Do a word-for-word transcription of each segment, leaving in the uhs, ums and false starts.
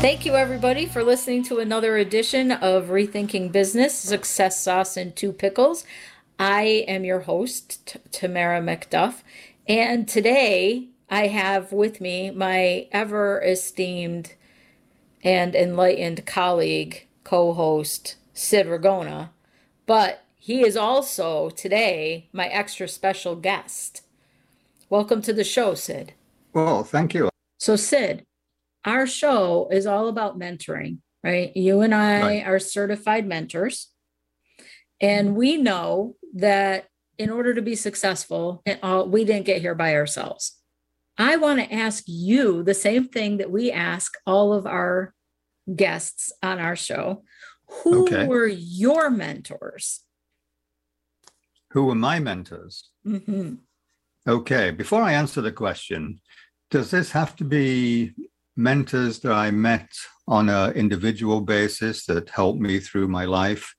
Thank you, everybody, for listening to another edition of Rethinking Business Success Sauce and Two Pickles. I am your host, T- Tamara McDuff, and today I have with me my ever esteemed and enlightened colleague, co host, Sid Ragona. But he is also today my extra special guest. Welcome to the show, Sid. Well, thank you. So, Sid, our show is all about mentoring, right? You and I Right. are certified mentors, and we know that in order to be successful, and all, we didn't get here by ourselves. I want to ask you the same thing that we ask all of our guests on our show. Who Okay. were your mentors? Who were my mentors? Mm-hmm. Okay. Before I answer the question, does this have to be mentors that I met on an individual basis that helped me through my life?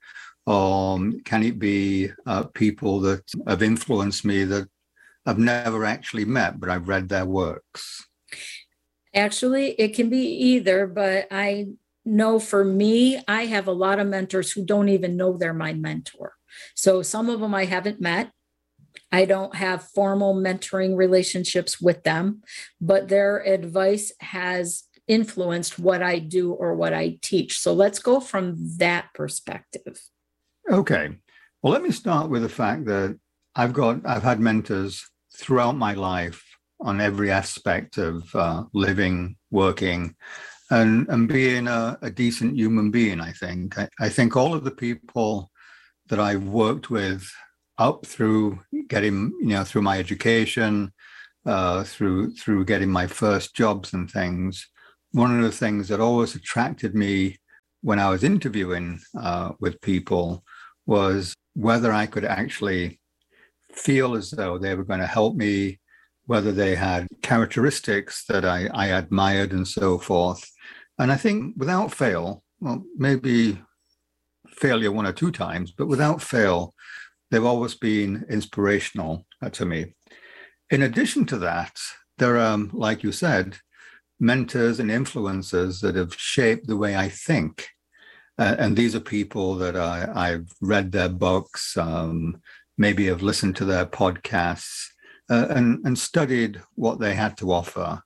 Or can it be uh, people that have influenced me that I've never actually met, but I've read their works? Actually, it can be either, but I know for me, I have a lot of mentors who don't even know they're my mentor. So some of them I haven't met. I don't have formal mentoring relationships with them, but their advice has influenced what I do or what I teach. So let's go from that perspective. Okay. Well, let me start with the fact that I've got, I've had mentors throughout my life on every aspect of uh, living, working, and, and being a, a decent human being, I think. I, I think all of the people that I've worked with up through getting, you know, through my education, uh, through through getting my first jobs and things, one of the things that always attracted me when I was interviewing uh, with people was whether I could actually feel as though they were going to help me, whether they had characteristics that I, I admired and so forth. And I think without fail, well, maybe failure one or two times, but without fail, they've always been inspirational uh, to me. In addition to that, there are, um, like you said, mentors and influencers that have shaped the way I think. Uh, and these are people that I, I've read their books, um, maybe have listened to their podcasts, uh, and, and studied what they had to offer.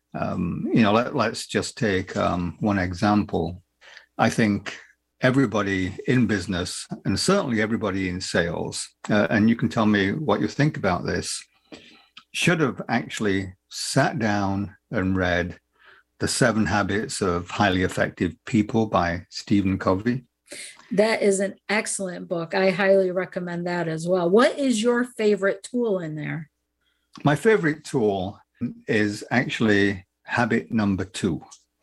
Um, you know, let, let's just take um, one example. I think everybody in business, and certainly everybody in sales, uh, and you can tell me what you think about this, should have actually sat down and read The Seven Habits of Highly Effective People by Stephen Covey. That is an excellent book. I highly recommend that as well. What is your favorite tool in there? My favorite tool is actually habit number two.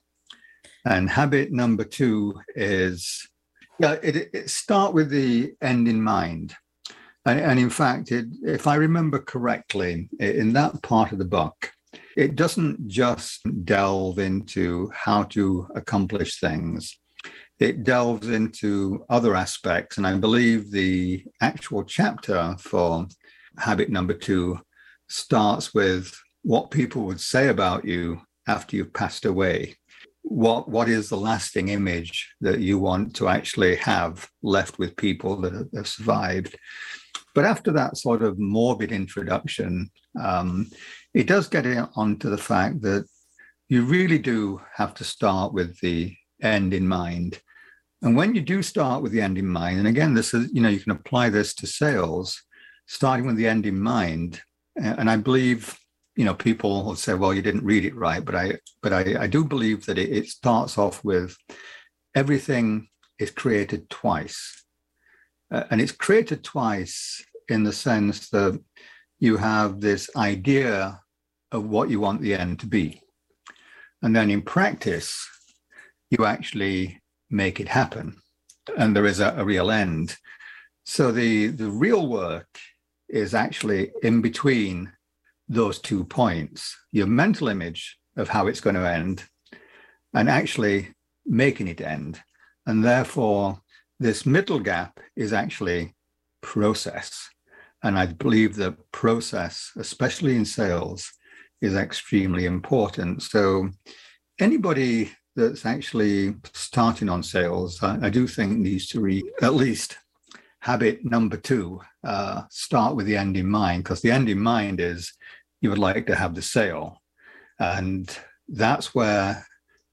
And habit number two is, yeah, it, it start with the end in mind. And, and in fact, it, if I remember correctly, in that part of the book, it doesn't just delve into how to accomplish things. It delves into other aspects. And I believe the actual chapter for habit number two starts with what people would say about you after you've passed away. What, what is the lasting image that you want to actually have left with people that have survived? But after that sort of morbid introduction, um, it does get onto the fact that you really do have to start with the end in mind. And when you do start with the end in mind, and again, this is, you know, you can apply this to sales, starting with the end in mind. And I believe, you know, people will say, well, you didn't read it right. But I, but I, I do believe that it, it starts off with everything is created twice. Uh, and it's created twice in the sense that you have this idea of what you want the end to be. And then in practice, you actually make it happen. And there is a, a real end. So the, the real work is actually in between those two points, your mental image of how it's going to end and actually making it end. And therefore, this middle gap is actually process. And I believe that process, especially in sales, is extremely important. So anybody that's actually starting on sales, I, I do think needs to read at least habit number two, uh, start with the end in mind, because the end in mind is you would like to have the sale. And that's where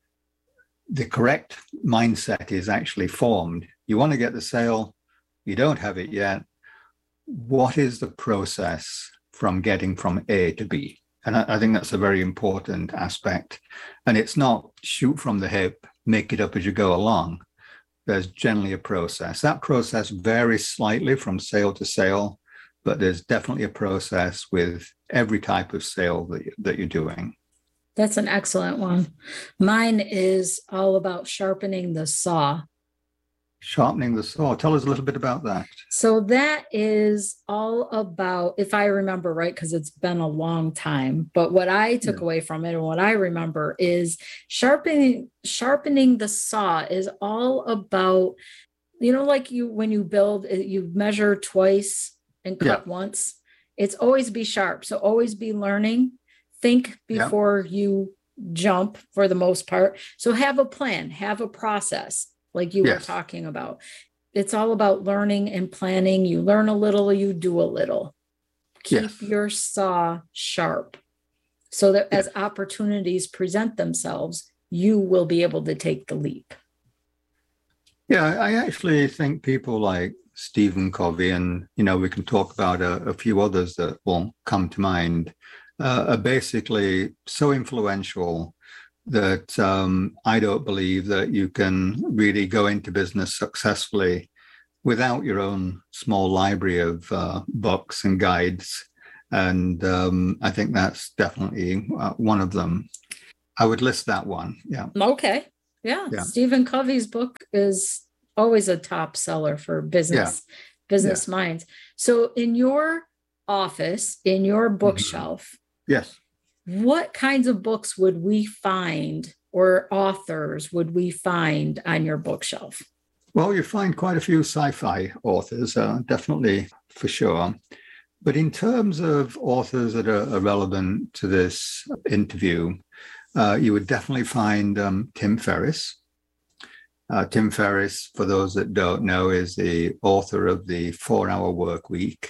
the correct mindset is actually formed. You want to get the sale, you don't have it yet. What is the process from getting from A to B? And I, I think that's a very important aspect. And it's not shoot from the hip, make it up as you go along. There's generally a process. That process varies slightly from sale to sale, but there's definitely a process with every type of sale that, you, that you're doing. That's an excellent one. Mine is all about sharpening the saw. Sharpening the saw. Tell us a little bit about that. So that is all about, if I remember right, because it's been a long time, but what I took yeah. away from it and what I remember is sharpening, sharpening the saw is all about, you know, like you, when you build, you measure twice and cut yeah. once. It's always be sharp. So always be learning. Think before yeah. you jump for the most part. So have a plan, have a process. Like you yes. were talking about. It's all about learning and planning. You learn a little, you do a little. Keep yes. your saw sharp so that yes. as opportunities present themselves, you will be able to take the leap. Yeah, I actually think people like Stephen Covey, and, you know, we can talk about a, a few others that will come to mind, uh, are basically so influential that um, I don't believe that you can really go into business successfully without your own small library of uh, books and guides. And um, I think that's definitely uh, one of them. I would list that one. Yeah. Okay. Yeah. yeah. Stephen Covey's book is always a top seller for business, yeah. business yeah. minds. So in your office, in your bookshelf, yes. what kinds of books would we find or authors would we find on your bookshelf? Well, you find quite a few sci-fi authors, uh, definitely for sure. But in terms of authors that are, are relevant to this interview, uh, you would definitely find um, Tim Ferriss. Uh, Tim Ferriss, for those that don't know, is the author of the four-hour work week.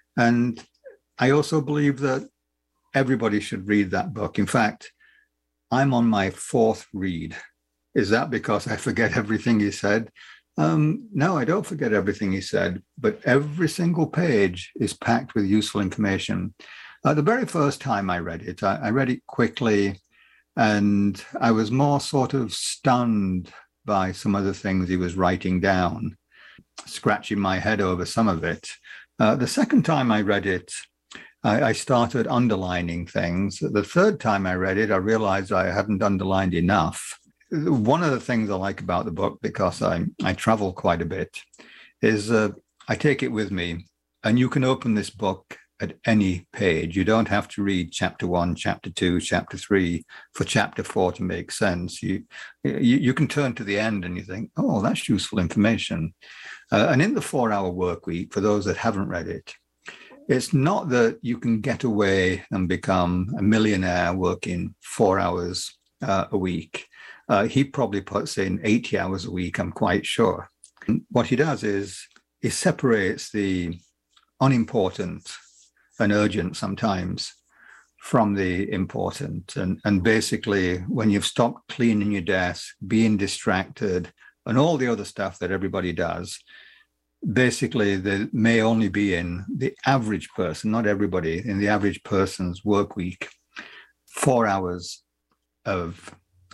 And I also believe that everybody should read that book. In fact, I'm on my fourth read. Is that because I forget everything he said? Um, no, I don't forget everything he said, but every single page is packed with useful information. Uh, the very first time I read it, I, I read it quickly, and I was more sort of stunned by some of the things he was writing down, scratching my head over some of it. Uh, the second time I read it, I started underlining things. The third time I read it, I realized I hadn't underlined enough. One of the things I like about the book, because I, I travel quite a bit, is uh, I take it with me, and you can open this book at any page. You don't have to read chapter one, chapter two, chapter three for chapter four to make sense. You, you, you can turn to the end and you think, oh, that's useful information. Uh, and in the four-hour work week, for those that haven't read it, it's not that you can get away and become a millionaire working four hours uh, a week. Uh, he probably puts in eighty hours a week, I'm quite sure. And what he does is he separates the unimportant and urgent sometimes from the important. And, and basically, when you've stopped cleaning your desk, being distracted, and all the other stuff that everybody does, basically, they may only be in the average person, not everybody, in the average person's work week, four hours of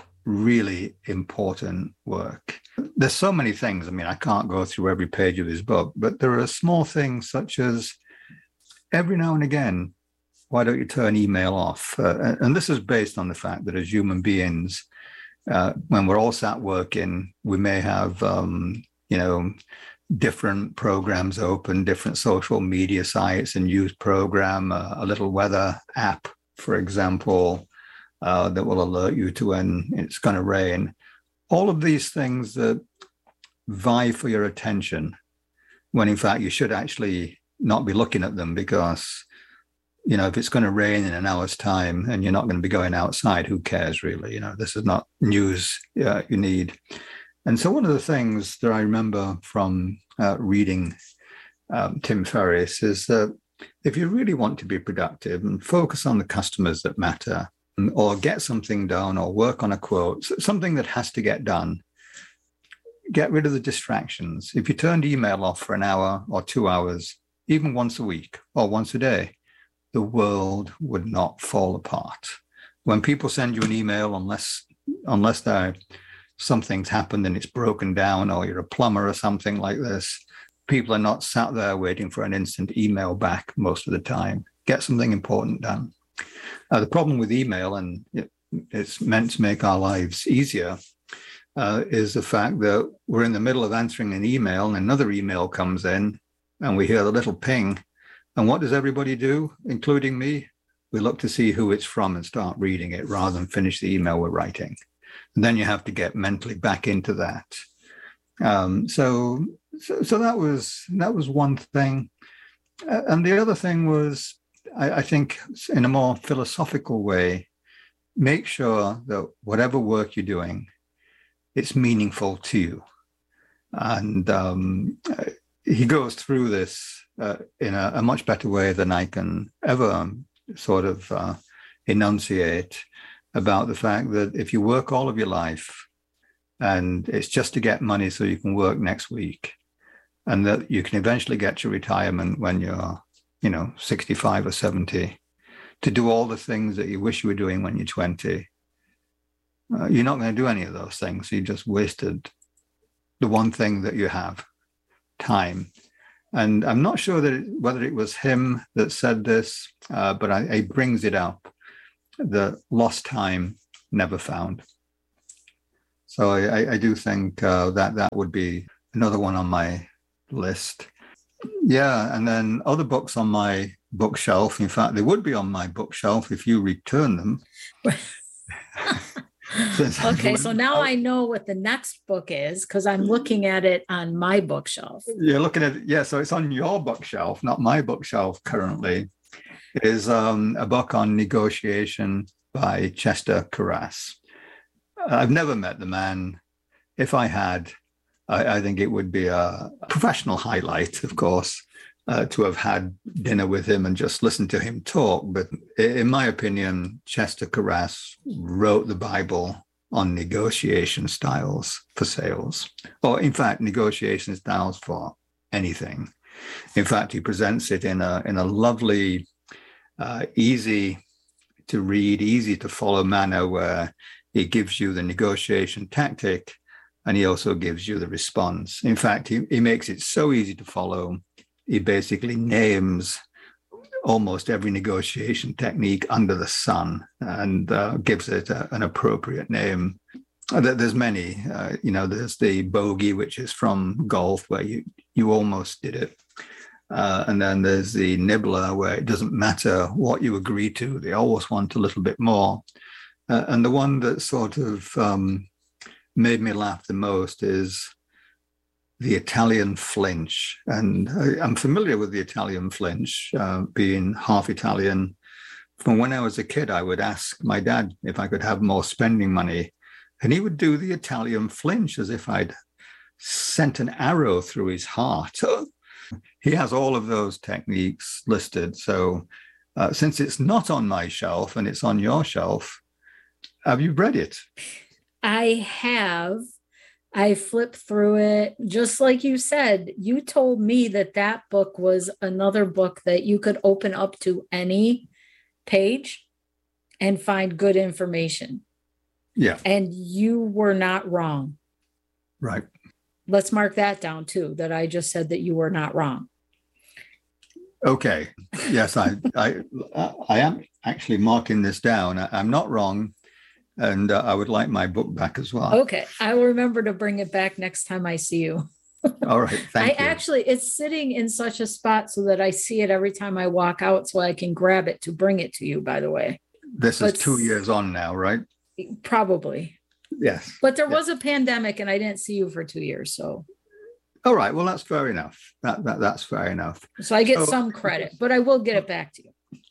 really important work. There's so many things. I mean, I can't go through every page of his book, but there are small things such as every now and again, why don't you turn email off? Uh, and this is based on the fact that as human beings, uh, when we're all sat working, we may have, um, you know, different programs open, different social media sites, a news program, a, a little weather app, for example, uh, that will alert you to when it's going to rain. All of these things that vie for your attention, when in fact you should actually not be looking at them, because you know, if it's going to rain in an hour's time and you're not going to be going outside, who cares really? You know, this is not news uh, you need. And so one of the things that I remember from uh, reading um, Tim Ferriss is that if you really want to be productive and focus on the customers that matter, or get something done, or work on a quote, something that has to get done, get rid of the distractions. If you turned email off for an hour or two hours, even once a week or once a day, the world would not fall apart. When people send you an email, unless unless there something's happened and it's broken down, or you're a plumber or something like this, people are not sat there waiting for an instant email back most of the time. Get something important done. Uh, the problem with email, and it, it's meant to make our lives easier, uh, is the fact that we're in the middle of answering an email and another email comes in and we hear the little ping. And what does everybody do, including me? We look to see who it's from and start reading it rather than finish the email we're writing. And then you have to get mentally back into that. Um, so, so, so that was that was one thing. Uh, and the other thing was, I, I think in a more philosophical way, make sure that whatever work you're doing, it's meaningful to you. And um, he goes through this uh, in a, a much better way than I can ever um, sort of uh, enunciate about the fact that if you work all of your life and it's just to get money so you can work next week, and that you can eventually get to retirement when you're, you know, sixty-five or seventy, to do all the things that you wish you were doing when you're twenty, uh, you're not going to do any of those things. You just wasted the one thing that you have, time. And I'm not sure that it, whether it was him that said this, uh, but I, he brings it up, the lost time never found. So I, I do think uh, that that would be another one on my list. Yeah, and then other books on my bookshelf. In fact, they would be on my bookshelf if you return them. Okay, so now I know what the next book is because I'm looking at it on my bookshelf. You're looking at it, yeah, so it's on your bookshelf, not my bookshelf currently. It is um, a book on negotiation by Chester Carras. I've never met the man. If I had, I, I think it would be a professional highlight, of course, uh, to have had dinner with him and just listen to him talk. But in my opinion, Chester Carras wrote the Bible on negotiation styles for sales, or in fact, negotiation styles for anything. In fact, he presents it in a in a lovely, uh, easy to read, easy to follow manner where he gives you the negotiation tactic and he also gives you the response. In fact, he, he makes it so easy to follow. He basically names almost every negotiation technique under the sun and uh, gives it a, an appropriate name. There's many, uh, you know, there's the bogey, which is from golf, where you, you almost did it. Uh, and then there's the nibbler, where it doesn't matter what you agree to, they always want a little bit more. Uh, and the one that sort of um, made me laugh the most is the Italian flinch. And I, I'm familiar with the Italian flinch, uh, being half Italian. From when I was a kid, I would ask my dad if I could have more spending money. And he would do the Italian flinch as if I'd sent an arrow through his heart. He has all of those techniques listed. So uh, since it's not on my shelf and it's on your shelf, have you read it? I have. I flipped through it. Just like you said, you told me that that book was another book that you could open up to any page and find good information. Yeah. And you were not wrong. Right. Let's mark that down too, that I just said that you were not wrong. Okay. Yes, I I, I am actually marking this down. I, I'm not wrong. And uh, I would like my book back as well. Okay. I will remember to bring it back next time I see you. All right. Thank I you. actually, it's sitting in such a spot so that I see it every time I walk out so I can grab it to bring it to you, by the way. This But is two years on now, right? Probably. Yes. But there Yeah. was a pandemic and I didn't see you for two years. So, All right. Well, that's fair enough. That, that That's fair enough. so I get So- some credit, but I will get it back to you.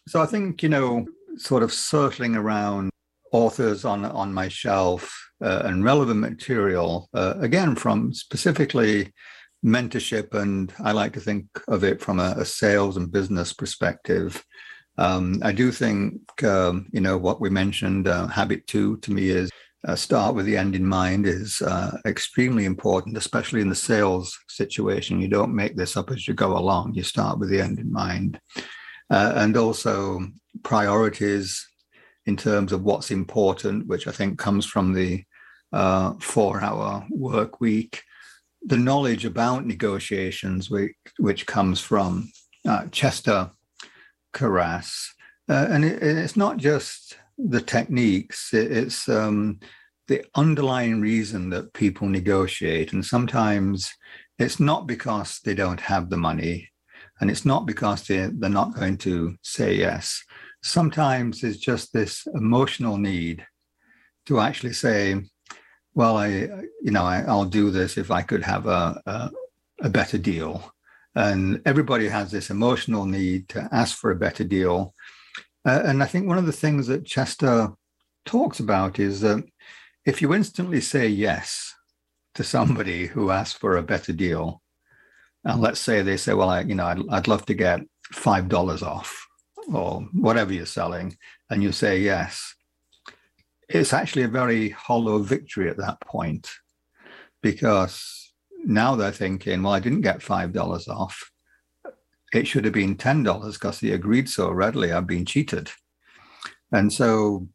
So I think, you know, sort of circling around authors on, on my shelf uh, and relevant material, uh, again, from specifically mentorship, and I like to think of it from a, a sales and business perspective. Um, I do think, um, you know, what we mentioned, uh, habit two to me is uh, start with the end in mind is uh, extremely important, especially in the sales situation. You don't make this up as you go along. You start with the end in mind. Uh, and also priorities in terms of what's important, which I think comes from the uh, four-hour work week. The knowledge about negotiations, which, which comes from uh, Chester Carras. Uh, and it, it's not just the techniques, it, it's um, the underlying reason that people negotiate. And sometimes it's not because they don't have the money, and it's not because they, they're not going to say yes. Sometimes it's just this emotional need to actually say, well, I, you know, I, I'll do this if I could have a, a, a better deal. And everybody has this emotional need to ask for a better deal. Uh, and I think one of the things that Chester talks about is that if you instantly say yes to somebody who asks for a better deal, and let's say they say, well, I, you know, I'd, I'd love to get five dollars off or whatever you're selling, and you say yes, it's actually a very hollow victory at that point, because now they're thinking, well, I didn't get five dollars off. It should have been ten dollars because they agreed so readily. I've been cheated. And so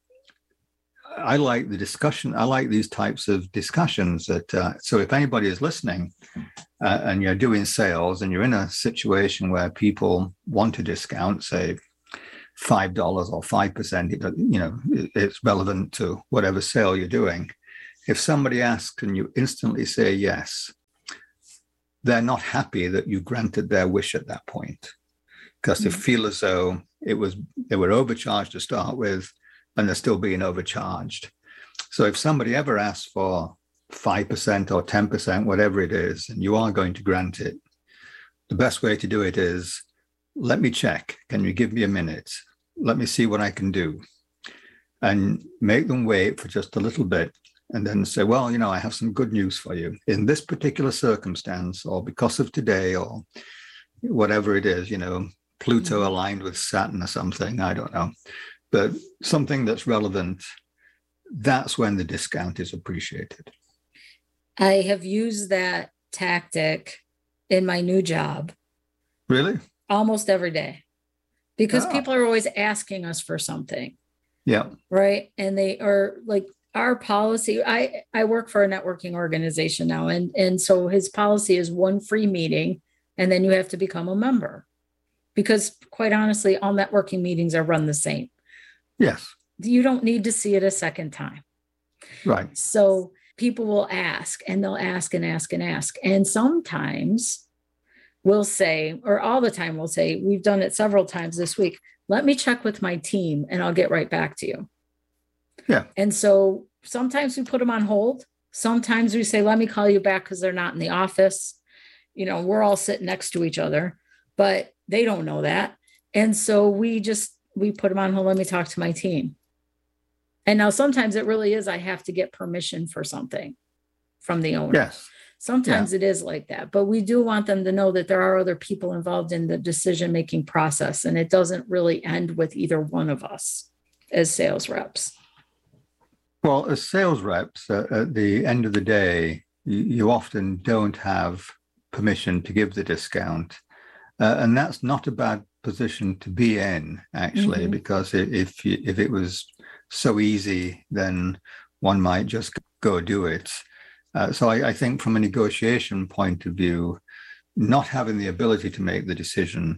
I like the discussion. I like these types of discussions that, uh, so if anybody is listening uh, and you're doing sales and you're in a situation where people want a discount, say five dollars or five percent, it, you know, it, it's relevant to whatever sale you're doing. If somebody asks and you instantly say yes, they're not happy that you granted their wish at that point, because they feel as though it was, they were overcharged to start with, and they're still being overcharged. So if somebody ever asks for five percent or ten percent, whatever it is, and you are going to grant it, the best way to do it is, let me check. Can you give me a minute? Let me see what I can do. And make them wait for just a little bit, and then say, well, you know, I have some good news for you. In this particular circumstance, or because of today, or whatever it is, you know, Pluto aligned with Saturn or something, I don't know. But something that's relevant, that's when the discount is appreciated. I have used that tactic in my new job. Really? Almost every day. Because Oh. people are always asking us for something. Yeah. Right. And they are like, our policy, I, I work for a networking organization now. And, and so his policy is one free meeting, and then you have to become a member. Because quite honestly, all networking meetings are run the same. Yes. You don't need to see it a second time. Right. So people will ask, and they'll ask and ask and ask. And sometimes we'll say, or all the time we'll say, we've done it several times this week, let me check with my team and I'll get right back to you. Yeah. And so sometimes we put them on hold. Sometimes we say, let me call you back because they're not in the office. You know, we're all sitting next to each other, but they don't know that. And so we just, we put them on hold. Let me talk to my team. And now sometimes it really is, I have to get permission for something from the owner. Yes. Sometimes yeah. It is like that, but we do want them to know that there are other people involved in the decision-making process, and it doesn't really end with either one of us as sales reps. Well, as sales reps, uh, at the end of the day, you, you often don't have permission to give the discount. Uh, and that's not a bad position to be in, actually, mm-hmm. because if you, if it was so easy, then one might just go do it. Uh, so I, I think from a negotiation point of view, not having the ability to make the decision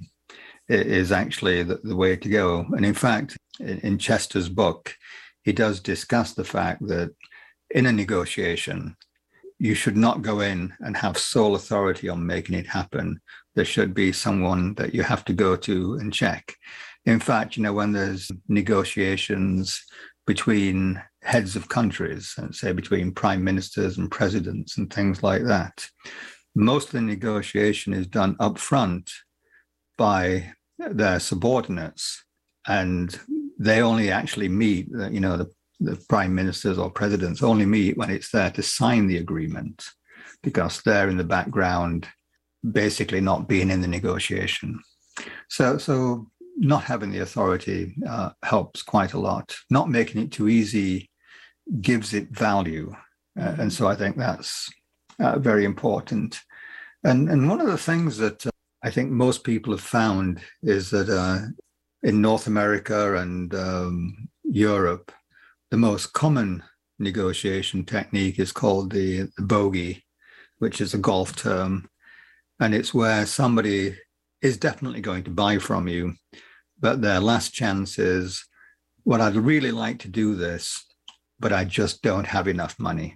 is actually the, the way to go. And in fact, in, in Chester's book, he does discuss the fact that in a negotiation, you should not go in and have sole authority on making it happen. There should be someone that you have to go to and check. In fact, you know, when there's negotiations between heads of countries, and say between prime ministers and presidents and things like that, most of the negotiation is done up front by their subordinates. and they only actually meet, you know, the, the prime ministers or presidents only meet when it's there to sign the agreement, because they're in the background, basically not being in the negotiation. So, so not having the authority uh, helps quite a lot. Not making it too easy gives it value. Uh, and so I think that's uh, very important. And, and one of the things that uh, I think most people have found is that uh, in North America and um, Europe, the most common negotiation technique is called the, the bogey, which is a golf term. And it's where somebody is definitely going to buy from you, but their last chance is, well, I'd really like to do this, but I just don't have enough money.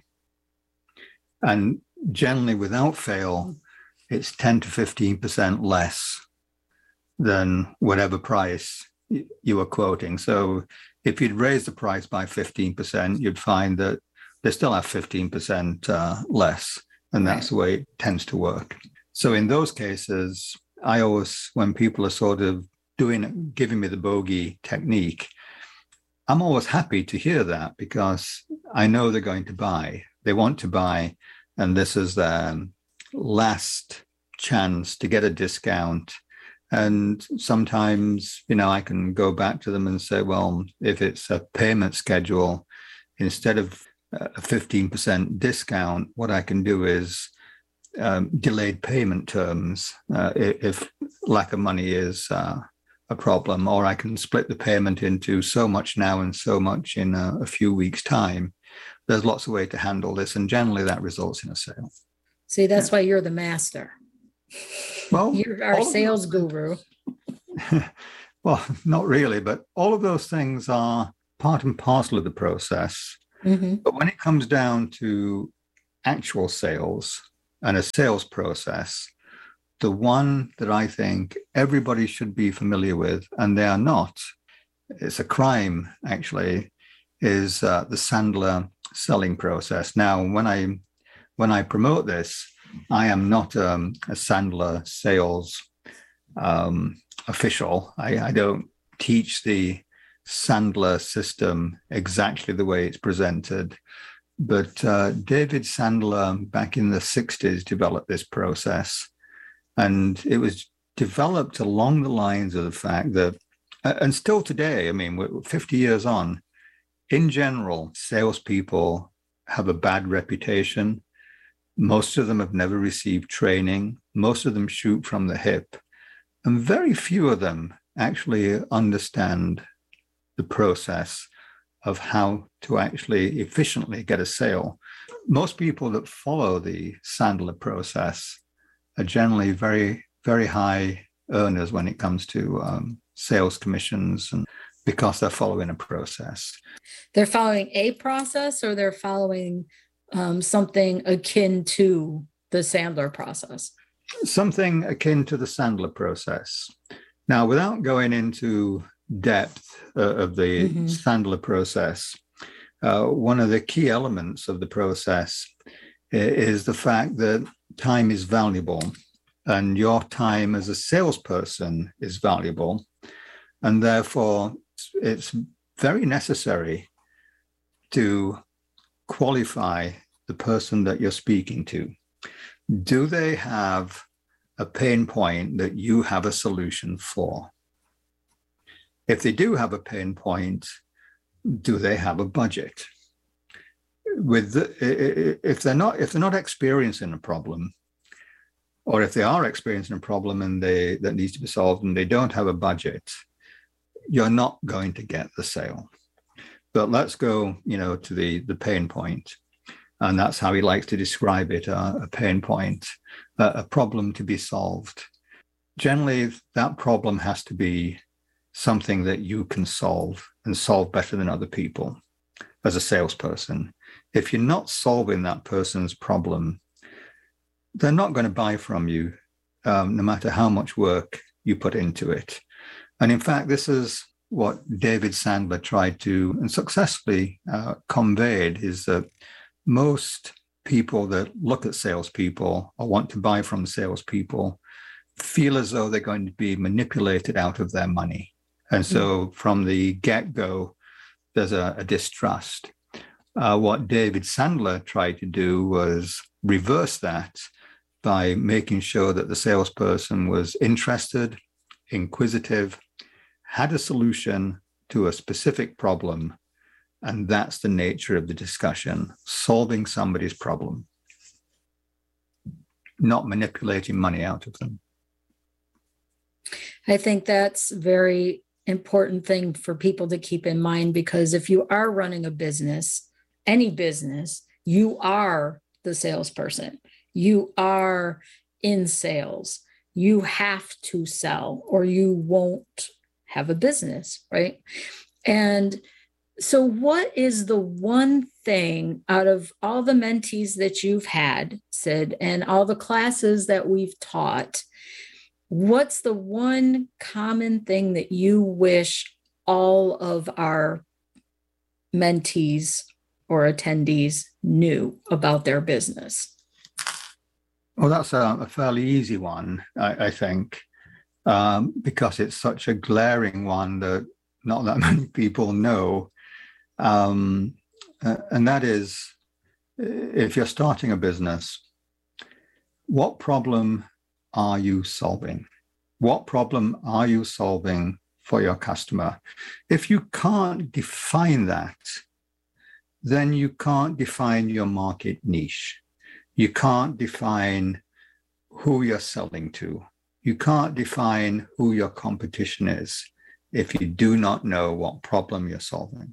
And generally, without fail, it's ten to fifteen percent less than whatever price you were quoting. So if you'd raise the price by fifteen percent, you'd find that they still have fifteen percent uh, less. And that's the way it tends to work. So in those cases, I always, when people are sort of doing, giving me the bogey technique, I'm always happy to hear that, because I know they're going to buy. They want to buy, and this is their last chance to get a discount. And sometimes, you know, I can go back to them and say, well, if it's a payment schedule, instead of a fifteen percent discount, what I can do is um, delayed payment terms uh, if lack of money is uh, a problem, or I can split the payment into so much now and so much in a, a few weeks' time. There's lots of ways to handle this, and generally that results in a sale. See, that's why you're the master. Well, you're our sales guru. Well, not really, but all of those things are part and parcel of the process. Mm-hmm. But when it comes down to actual sales and a sales process, the one that I think everybody should be familiar with, and they are not, it's a crime actually, is uh, the Sandler selling process. Now, when I when I promote this, I am not um, a Sandler sales um, official. I, I don't teach the Sandler system exactly the way it's presented. But uh, David Sandler, back in the sixties, developed this process. And it was developed along the lines of the fact that, and still today, I mean, we're fifty years on, in general, salespeople have a bad reputation. Most of them have never received training. Most of them shoot from the hip. And very few of them actually understand the process of how to actually efficiently get a sale. Most people that follow the Sandler process are generally very, very high earners when it comes to um, sales commissions, and because they're following a process. They're following a process, or they're following um, something akin to the Sandler process? Something akin to the Sandler process. Now, without going into depth uh, of the mm-hmm. Sandler process, uh, one of the key elements of the process is the fact that time is valuable, and your time as a salesperson is valuable, and therefore it's very necessary to qualify the person that you're speaking to. Do they have a pain point that you have a solution for? If they do have a pain point, do they have a budget? With the, if they're not if they're not experiencing a problem, or if they are experiencing a problem and they that needs to be solved and they don't have a budget, you're not going to get the sale. But let's go, you know, to the the pain point, and that's how he likes to describe it: uh, a pain point, uh, a problem to be solved. Generally, that problem has to be something that you can solve and solve better than other people as a salesperson. If you're not solving that person's problem, they're not going to buy from you, um, no matter how much work you put into it. And in fact, this is what David Sandler tried to and successfully uh, conveyed, is that most people that look at salespeople or want to buy from salespeople feel as though they're going to be manipulated out of their money. And so from the get-go, there's a, a distrust. Uh, what David Sandler tried to do was reverse that by making sure that the salesperson was interested, inquisitive, had a solution to a specific problem, and that's the nature of the discussion, solving somebody's problem, not manipulating money out of them. I think that's very important thing for people to keep in mind, because if you are running a business, any business, you are the salesperson. You are in sales. You have to sell or you won't have a business, right? And so what is the one thing out of all the mentees that you've had, Sid, and all the classes that we've taught, what's the one common thing that you wish all of our mentees or attendees knew about their business? Well, that's a, a fairly easy one, I, I think, um, because it's such a glaring one that not that many people know. Um, uh, and that is, if you're starting a business, what problem are you solving? What problem are you solving for your customer? If you can't define that, then you can't define your market niche. You can't define who you're selling to. You can't define who your competition is if you do not know what problem you're solving.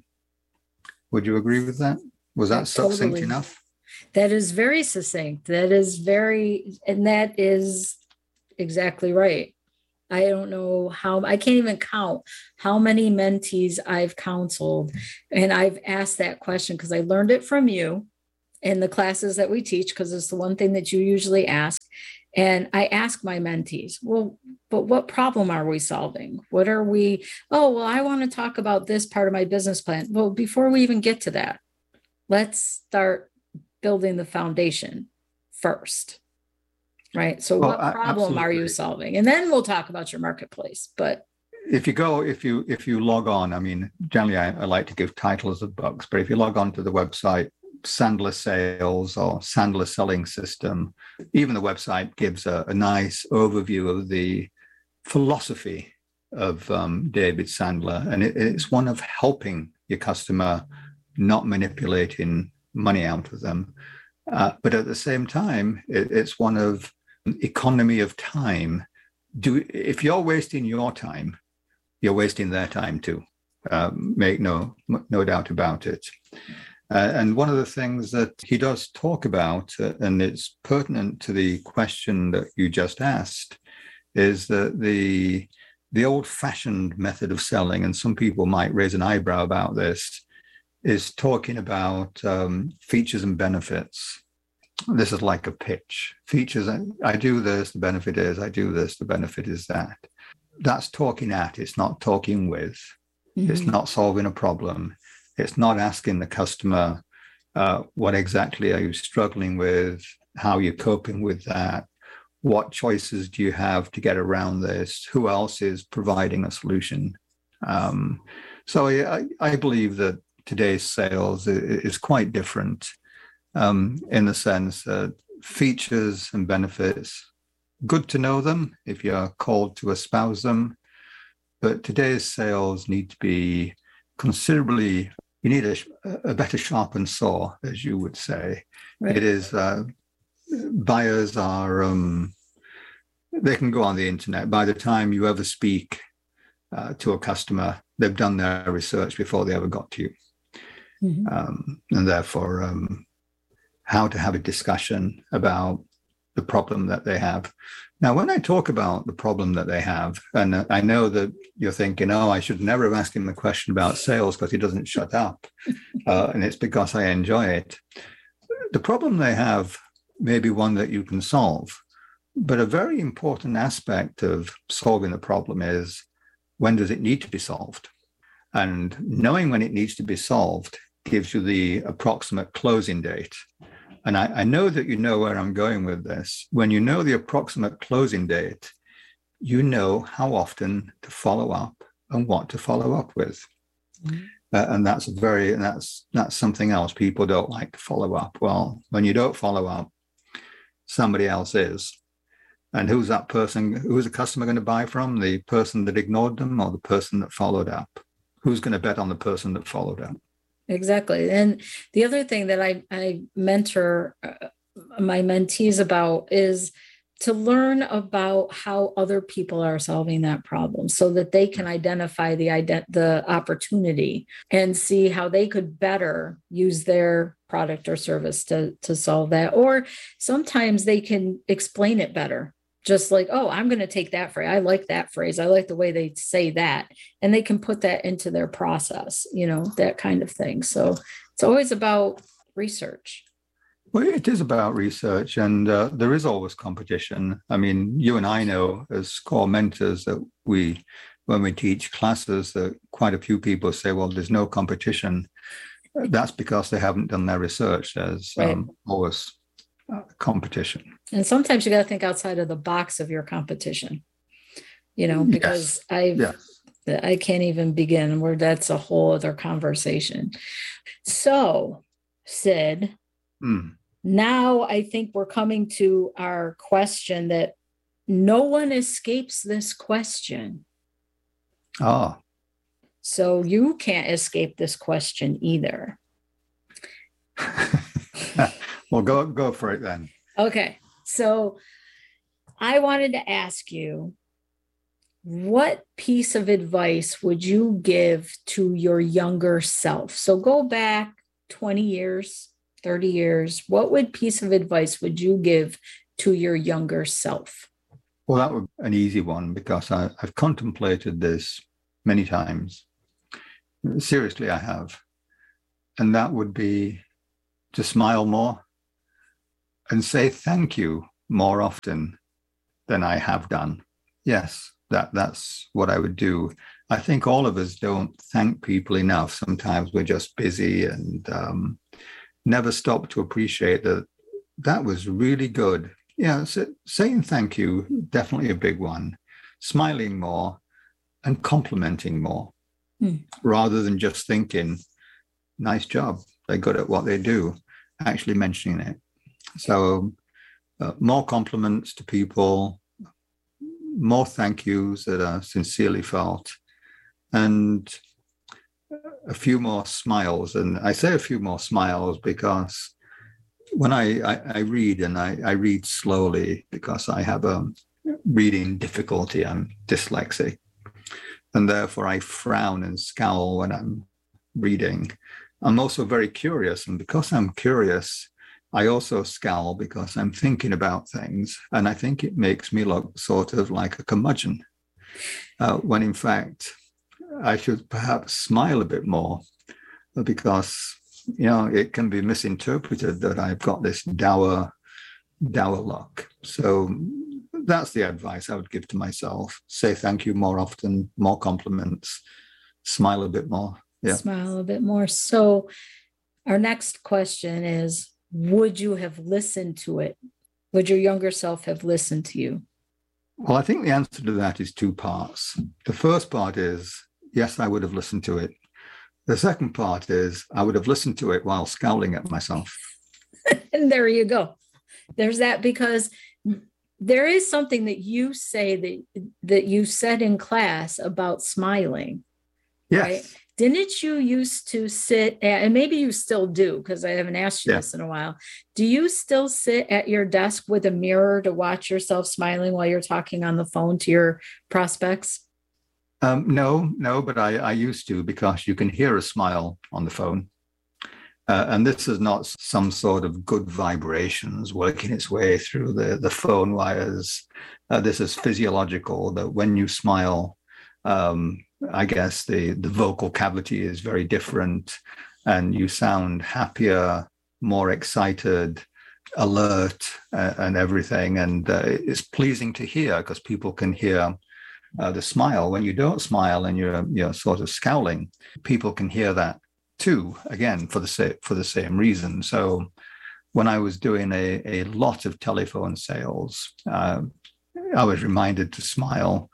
Would you agree with that? Was that succinct Totally. enough? That is very succinct. That is very, and that is exactly right. I don't know how, I can't even count how many mentees I've counseled. And I've asked that question because I learned it from you in the classes that we teach, because it's the one thing that you usually ask. And I ask my mentees, well, but what problem are we solving? What are we, oh, well, I want to talk about this part of my business plan. Well, before we even get to that, let's start building the foundation first, right? So Well, what a- problem are you absolutely. solving? And then we'll talk about your marketplace. But If you go, if you if you log on, I mean, generally I, I like to give titles of books, but if you log on to the website, Sandler Sales or Sandler Selling System, even the website gives a, a nice overview of the philosophy of um, David Sandler. And it, it's one of helping your customer, not manipulating money out of them. Uh, but at the same time, it, it's one of economy of time. Do if you're wasting your time, you're wasting their time too. Uh, make no no doubt about it. Uh, and one of the things that he does talk about, uh, and it's pertinent to the question that you just asked, is that the the old-fashioned method of selling, and some people might raise an eyebrow about this, is talking about um, features and benefits. This is like a pitch. Features, I, I do this, the benefit is, I do this, the benefit is that. That's talking at, it's not talking with. Mm-hmm. It's not solving a problem. It's not asking the customer, uh, what exactly are you struggling with? How are you coping with that? What choices do you have to get around this? Who else is providing a solution? Um, so I, I believe that today's sales is quite different um, in the sense that features and benefits, good to know them if you're called to espouse them, but today's sales need to be considerably, you need a, a better sharpened saw, as you would say. Right. It is, uh, buyers are, um, they can go on the internet. By the time you ever speak uh, to a customer, they've done their research before they ever got to you. Mm-hmm. Um, and therefore, um, how to have a discussion about the problem that they have. Now, when I talk about the problem that they have, and I know that you're thinking, oh, I should never have asked him the question about sales because he doesn't shut up. Uh, and it's because I enjoy it. The problem they have may be one that you can solve. But a very important aspect of solving the problem is, when does it need to be solved? And knowing when it needs to be solved gives you the approximate closing date. And I, I know that you know where I'm going with this. When you know the approximate closing date, you know how often to follow up and what to follow up with. Mhm. Uh, and that's very, and that's that's something else. People don't like to follow up. Well, when you don't follow up, somebody else is. And who's that person? Who's the customer going to buy from? The person that ignored them or the person that followed up? Who's going to bet on the person that followed up? Exactly. And the other thing that I, I mentor uh, my mentees about is to learn about how other people are solving that problem so that they can identify the ident- the opportunity and see how they could better use their product or service to, to solve that. Or sometimes they can explain it better. Just like, oh, I'm going to take that phrase. I like that phrase. I like the way they say that. And they can put that into their process, you know, that kind of thing. So it's always about research. Well, it is about research, and uh, there is always competition. I mean, you and I know as core mentors that we, when we teach classes, that quite a few people say, well, there's no competition. That's because they haven't done their research. There's Right. um, always uh, competition. And sometimes you got to think outside of the box of your competition, you know, because Yes. I've, Yes. I can't even begin where that's a whole other conversation. So, Sid, Hmm. now I think we're coming to our question that no one escapes this question. Ah, So you can't escape this question either. well, go go for it then. Okay. So I wanted to ask you, what piece of advice would you give to your younger self? So go back twenty years, thirty years. What would piece of advice would you give to your younger self? Well, that would be an easy one because I, I've contemplated this many times. Seriously, I have. And that would be to smile more and say thank you more often than I have done. Yes, that, that's what I would do. I think all of us don't thank people enough. Sometimes we're just busy and um, never stop to appreciate that that was really good. Yeah, so saying thank you, definitely a big one. Smiling more and complimenting more, hmm. rather than just thinking, nice job, they're good at what they do, actually mentioning it. So uh, more compliments to people, more thank yous that are sincerely felt, and a few more smiles. And I say a few more smiles because when I, I, I read, and I, I read slowly because I have a reading difficulty, I'm dyslexic, and therefore I frown and scowl when I'm reading. I'm also very curious, and because I'm curious, I also scowl because I'm thinking about things, and I think it makes me look sort of like a curmudgeon, uh, when in fact I should perhaps smile a bit more, because you know it can be misinterpreted that I've got this dour, dour look. So that's the advice I would give to myself: say thank you more often, more compliments, smile a bit more. Yeah, smile a bit more. So our next question is, would you have listened to it? Would your younger self have listened to you? Well, I think the answer to that is two parts. The first part is, yes, I would have listened to it. The second part is, I would have listened to it while scowling at myself. And there you go. There's that, because there is something that you say that, that you said in class about smiling. Yes. Right? Didn't you used to sit at, and maybe you still do, because I haven't asked you yeah. this in a while. Do you still sit at your desk with a mirror to watch yourself smiling while you're talking on the phone to your prospects? Um, no, no, but I, I used to, because you can hear a smile on the phone. Uh, and this is not some sort of good vibrations working its way through the, the phone wires. Uh, this is physiological, that when you smile, um, I guess the, the vocal cavity is very different, and you sound happier, more excited, alert, uh, and everything. And uh, it's pleasing to hear, because people can hear uh, the smile. When you don't smile and you're, you're sort of scowling, people can hear that too, again, for the, sa- for the same reason. So when I was doing a, a lot of telephone sales, uh, I was reminded to smile.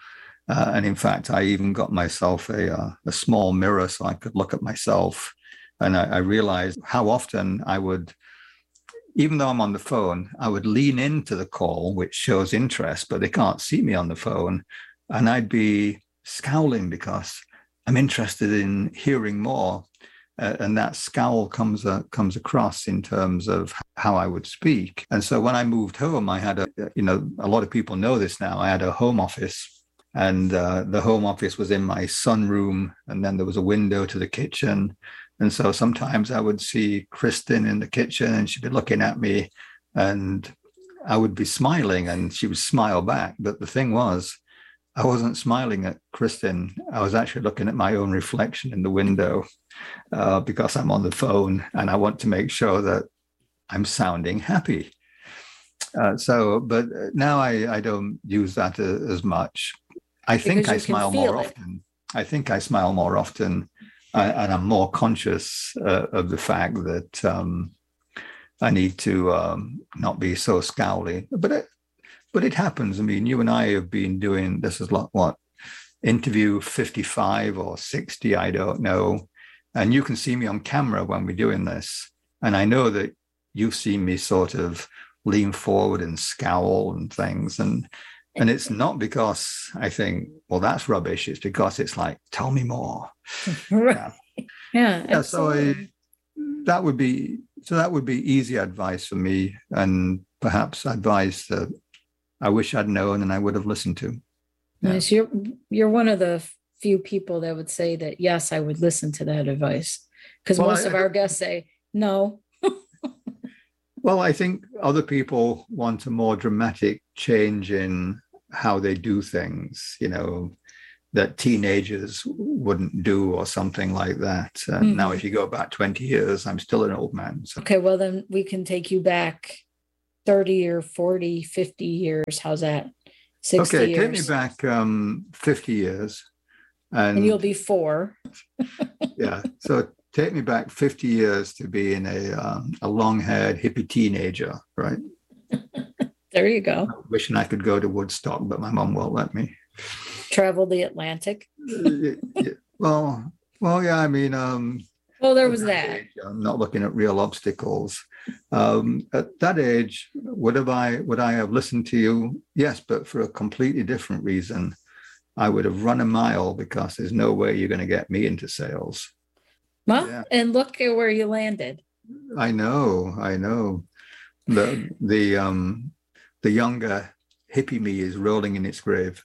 Uh, and in fact, I even got myself a, uh, a small mirror so I could look at myself. And I, I realized how often I would, even though I'm on the phone, I would lean into the call, which shows interest, but they can't see me on the phone. And I'd be scowling because I'm interested in hearing more. Uh, and that scowl comes uh, comes across in terms of how I would speak. And so when I moved home, I had a, you know, a lot of people know this now. I had a home office, and uh, the home office was in my sunroom, and then there was a window to the kitchen. And so sometimes I would see Kristen in the kitchen, and she'd be looking at me, and I would be smiling, and she would smile back. But the thing was, I wasn't smiling at Kristen. I was actually looking at my own reflection in the window uh, because I'm on the phone and I want to make sure that I'm sounding happy. Uh, so, but now I, I don't use that a, as much. I think I smile more it. often. I think I smile more often, uh, and I'm more conscious uh, of the fact that um, I need to um, not be so scowly. But it, But it happens. I mean, you and I have been doing this is like what, interview fifty-five or sixty, I don't know. And you can see me on camera when we're doing this. And I know that you've seen me sort of lean forward and scowl and things. And and it's not because I think, well, that's rubbish. It's because it's like, tell me more. Right. Yeah. Yeah, yeah so I, that would be so that would be easy advice for me, and perhaps advice that I wish I'd known and I would have listened to. Yeah. Yes, you're you're one of the few people that would say that, yes, I would listen to that advice. Because well, most I, of our guests say, no. Well, I think other people want a more dramatic change in how they do things, you know, that teenagers wouldn't do or something like that. And mm-hmm. Now, if you go back twenty years, I'm still an old man. So. Okay, well, then we can take you back thirty or forty, fifty years. How's that? sixty okay, years. Take me back um, fifty years. And, and you'll be four. Yeah. So take me back fifty years to being a, um, a long-haired hippie teenager, right? There you go. Wishing I could go to Woodstock, but my mom won't let me. Travel the Atlantic. yeah, well, well, yeah, I mean... Um, well, there was that. Age, I'm not looking at real obstacles. Um, at that age, would have I would I have listened to you? Yes, but for a completely different reason. I would have run a mile because there's no way you're going to get me into sales. Well, yeah. And look at where you landed. I know, I know. The the um the younger hippie me is rolling in its grave.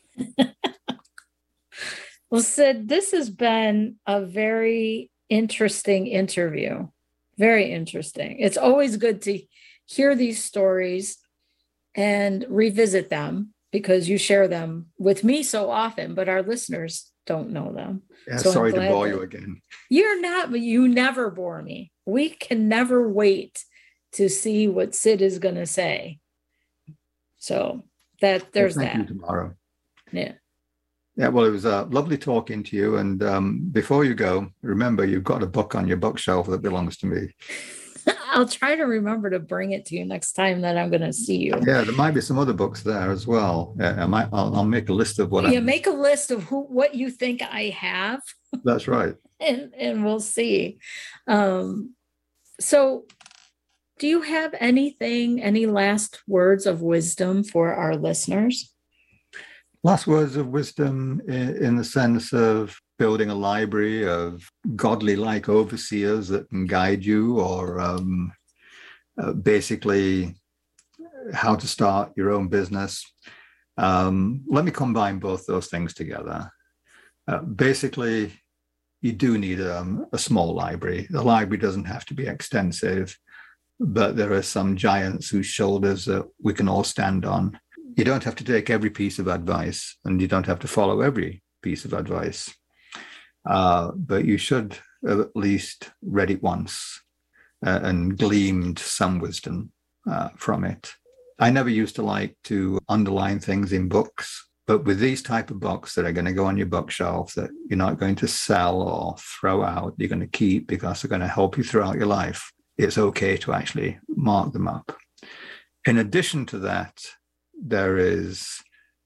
Well, Sid, this has been a very interesting interview. Very interesting. It's always good to hear these stories and revisit them because you share them with me so often, but our listeners don't know them. Yeah, so sorry to bore you again. You're not, but you never bore me. We can never wait to see what Sid is going to say. So that there's well, thank that. You tomorrow. Yeah. Yeah, well, it was uh, lovely talking to you. And um, before you go, remember, you've got a book on your bookshelf that belongs to me. I'll try to remember to bring it to you next time that I'm going to see you. Yeah, there might be some other books there as well. Yeah, I might. I'll, I'll make a list of what. Yeah, I make a list of who, what you think I have. That's right. and and we'll see. Um, so, do you have anything? Any last words of wisdom for our listeners? Last words of wisdom in, in the sense of building a library of godly-like overseers that can guide you, or um, uh, basically how to start your own business. Um, let me combine both those things together. Uh, basically, you do need um, a small library. The library doesn't have to be extensive, but there are some giants whose shoulders that we can all stand on. You don't have to take every piece of advice, and you don't have to follow every piece of advice. Uh, but you should have at least read it once uh, and gleaned some wisdom uh, from it. I never used to like to underline things in books, but with these type of books that are going to go on your bookshelf that you're not going to sell or throw out, you're going to keep because they're going to help you throughout your life, it's okay to actually mark them up. In addition to that, there is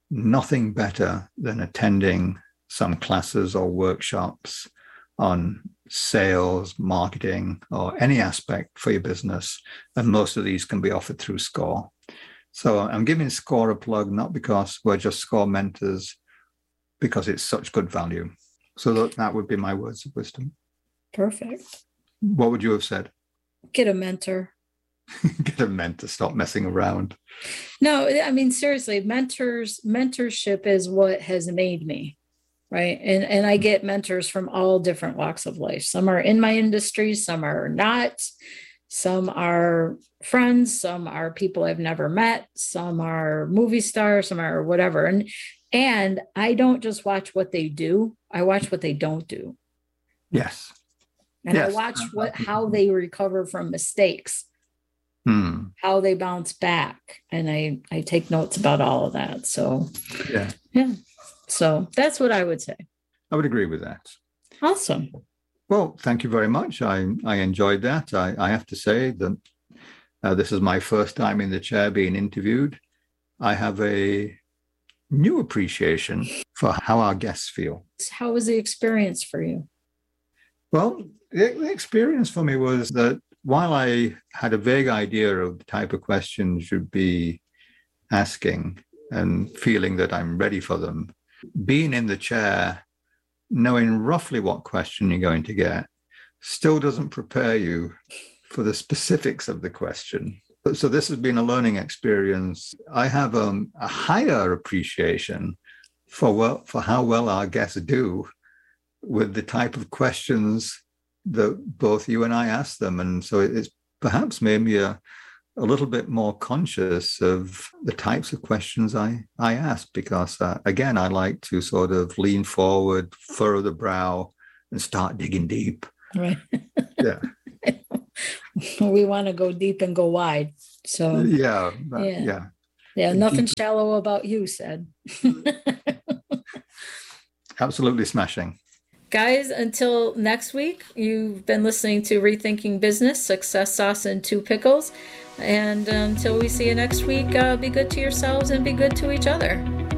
nothing better than attending some classes or workshops on sales, marketing, or any aspect for your business. And most of these can be offered through SCORE. So I'm giving SCORE a plug, not because we're just SCORE mentors, because it's such good value. So that, that would be my words of wisdom. Perfect. What would you have said? Get a mentor. Get a mentor, stop messing around. No, I mean, seriously, mentors, mentorship is what has made me, right? And, and I get mentors from all different walks of life. Some are in my industry, some are not. Some are friends, some are people I've never met, some are movie stars, some are whatever. And, and I don't just watch what they do, I watch what they don't do. Yes. And yes. I watch what how they recover from mistakes. Hmm. How they bounce back. And I, I take notes about all of that. So, yeah. yeah. So that's what I would say. I would agree with that. Awesome. Well, thank you very much. I, I enjoyed that. I, I have to say that uh, this is my first time in the chair being interviewed. I have a new appreciation for how our guests feel. How was the experience for you? Well, the, the experience for me was that while I had a vague idea of the type of questions you'd be asking and feeling that I'm ready for them, being in the chair, knowing roughly what question you're going to get, still doesn't prepare you for the specifics of the question. So this has been a learning experience. I have um, a higher appreciation for, well, for how well our guests do with the type of questions that both you and I ask them. And so it's perhaps made me a, a little bit more conscious of the types of questions I, I ask, because, uh, again, I like to sort of lean forward, furrow the brow, and start digging deep. Right. Yeah. We want to go deep and go wide. So, yeah. That, yeah. Yeah. Yeah. Nothing deep. Shallow about you, said. Absolutely smashing. Guys, until next week, you've been listening to Rethinking Business, Success Sauce and Two Pickles. And until we see you next week, uh, be good to yourselves and be good to each other.